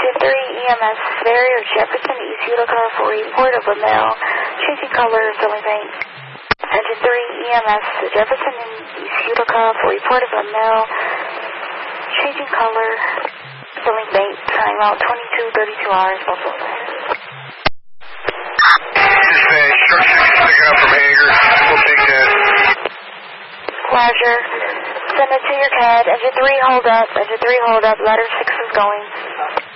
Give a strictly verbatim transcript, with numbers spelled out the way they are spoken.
Engine three, E M S Barrier Jefferson, East Utica for report of a male changing color, filling paint. Engine three, E M S Jefferson in East Utica for report of a male changing color, filling paint. Time out twenty-two thirty-two hours, Buffalo. Dispatch, truck six picking up from Hager. We'll take that. Pleasure. Send it to your C A D. Engine three, hold up. Engine three, hold up. Ladder six is going.